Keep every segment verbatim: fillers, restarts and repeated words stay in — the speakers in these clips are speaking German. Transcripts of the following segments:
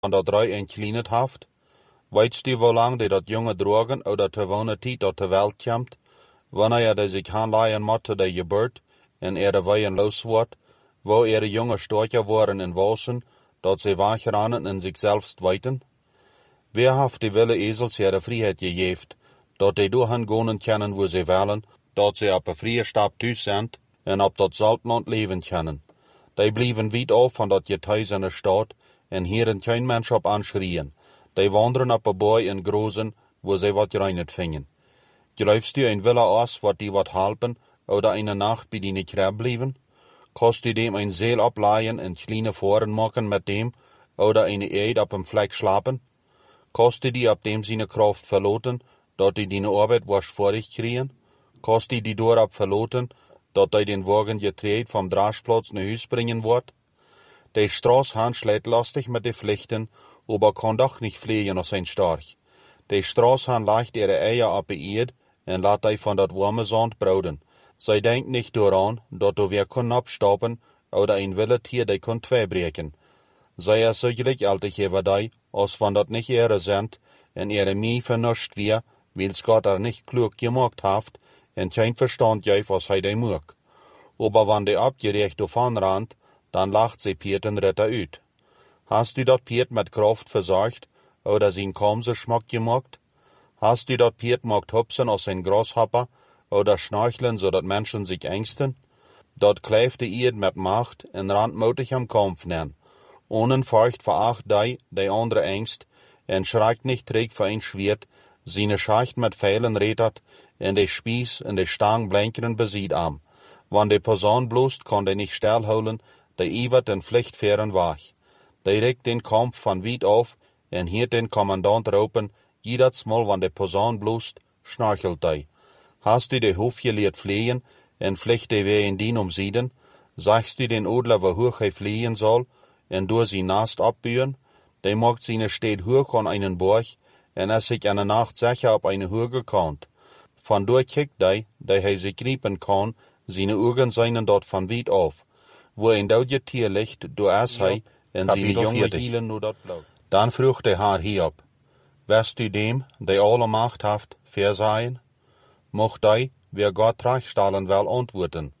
dat drei een kleinet haft? Weitst du, wo lang die dat jonge drogen oder te wonen tijd dat de Welt komt, wanneer er sich aanleihen moet te de Geburt en er de weien los wordt, wo er jonge storcher worden in Wolsen, dat ze wegrennen en zich selbst weiten? Wer haft die wille Esels ihre Freiheit gegeven, dat die doorgaan kunnen kennen wo ze willen, dat ze op een vrije stap thuis zijn en op dat Saltland leven kunnen. Die blijven weit af van dat getuis in de stad en hieren geen mens op aanschrien. Die wanderen op een boy in Grozen, wo ze wat reinet vingen. Geloofst du een wille aus, wat die wat helpen, oder eine Nacht bij die krab blijven? Kost du dem een Seel opleihen en kleine voren maken met dem, oder eine Eid op een vlek slapen? Kost du die op dem seine Kraft verloten, dat die die Arbeit was vor dich kriegen? Kost du die door op verloten, dat die den Wagen getreed vom Draschplatz naar huis bringen wordt? Die Straßhahn schlägt lastig mit de Pflichten, aber kann doch nicht fliehen aus sein Storch. Die Straßhahn legt ihre Eier op de Erd en laat die van dat warme Sand broden. Zij denkt nicht daran, dat du weer kon abstappen, oder ein Willetier die kon tweebreken. Zij is so gelijkaltig over die, als van dat nicht ihre sind, en ihre Mie vernuscht wir, wils Gott er nicht klug gemacht haft, en kein Verstand geef was hij die mag. Aber wann die abgerecht davon rannt, dann lacht sie Piet en Ritter uit. Hast du dat Piet mit Kraft versorgt, oder sein Kamse schmack gemacht? Hast du dat Piet mocht hupsen aus sein Grashopper, oder schnorcheln, so dat Menschen sich ängsten? Dat kleefde Erd mit Macht en randmutig am Kampf nen. Ohne Furcht veracht die, die andere Angst, en schreikt nicht träg für ein Schwert, seine Schacht mit Pfeilen retert, en de Spieß en de Stang blinkeren besiegt am. Wann de Person bloßt, kann de nicht stillholen, de iwert den Pflichtfähren wach. De regt den Kampf von weit auf, en hiert den Kommandant ropen, jedes Mal, wann de Person bloßt, schnorchelt de. Hast du de Hof geleerd fliehen, en vliegt de weer in dien omzieden? Sagst du den Odler, wo hoch hij fliehen soll, en door sie Nast abburen? De macht seine steht hoch an einen Borg, en er sich eine Nacht sicher op eine Hügel kant. Van door kijkt de, de hij sich griepen kan, seine Augen seien dort van weit auf. Wo ein doodje Tier liegt, do is hij, en seine jonge hielen nur dort blau. Dan vroeg de haar Hiob, west du dem, de alle Macht haft, verseien? Mocht die, wer Gott rechtstellen will, antworten.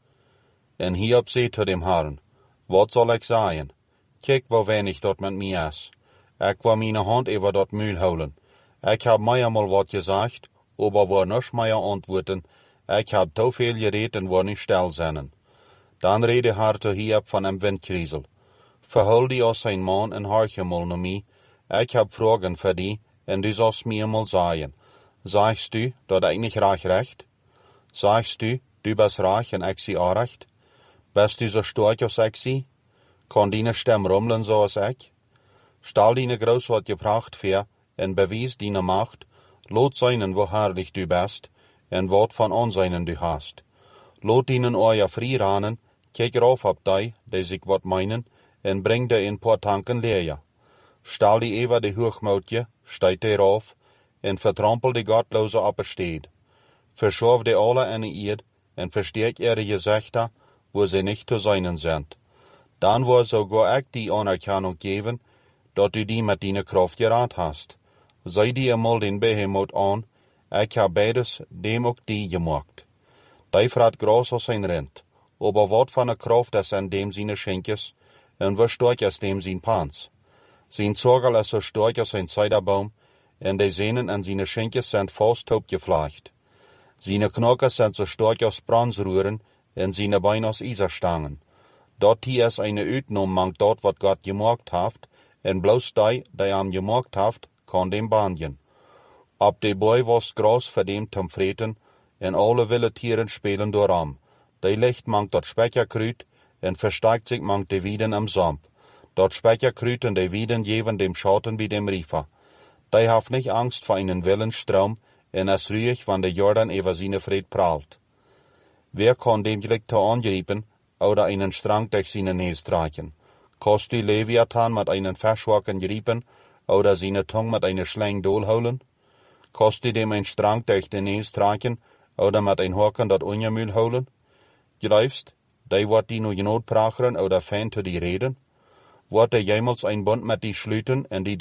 En Hiob zei zu dem Herrn, wat soll ich sagen? Kijk wo wenig dort mit mir is. Ik wil meine Hand über dort Mühl holen. Ich hab mir einmal wat gesagt, aber war nicht mehr antworten. Ich hab to viel geredet und war nicht still sein. Dann rede Herr zu Hiob von einem Windkriesel. Verhol die aus sein Mann en horche mal no mi. Ich hab Fragen für die, en du sollst mir mal sagen. Sagst du, dat ich nicht reich recht? Sagst du, du bist reich en ich sie auch recht? Bist du so stark als ich sie? Kann deine Stimme rummeln so als ich? Stell deine Groß wat gebracht für, en bewies deine Macht, lot seinen, wo herrlich du bist, en wat von Anseinen du hast. Lot ihnen euer frei ranen, kijk rauf ab die, die sich wat meinen, en bring de in paar Tanken leer. Stell die Eva de Hochmoutje, steigt die rauf, en vertrampel die Gottlose op een steed. Verschof die alle in de Erd, en versteek ihre Gesichter, wo sie nicht zu seinen sind. Dann war sogar ich die Anerkennung geben, dat du die mit deiner Kraft gerat hast. Sei dir einmal den Behemoth an, ich hab beides dem auch die gemacht. Die frat Gras aus sein Rind, aber wat von der Kraft ist an dem seine Schenkes, en was stark ist dem sein Pans. Sein Zorgel ist so stark als ein Zeiderbaum, en die Sehnen an seine Schenkes sind fast taub geflecht. Seine Knochen sind so stark als Bronzröhren, en seine Beine aus Iserstangen. Dort hier ist eine Uitnum mangt dort, wat Gott gemacht haft, en bloß die, die am gemacht haft, kann dem banjen. Ob de Boy was Gras für dem zum Freten, en alle wilde Tieren spielen doram. Die Licht mangt dort Speicherkrüt, en versteigt sich mangt de Wieden am Samp. Dort Speicherkrüt en de Wieden jeven dem Schatten wie dem Riefer. Die haft nicht Angst vor einen Willenstrom, en es ruhig, wann der Jordan über seine Fried prahlt. Wer kann dem Gelickte angriepen, oder einen Strang durch seine Näs tragen? Kannst du Leviathan mit einen Fischwacken griepen, oder seine Tongue mit einer Schlang dolholen? Kannst du dem einen Strang durch den Näs tragen, oder mit ein Haken dat Ungemühl holen? Glaubst, die wird die nur genot prachern, oder fein zu die reden? wird er jemals ein Bund mit die schließen und die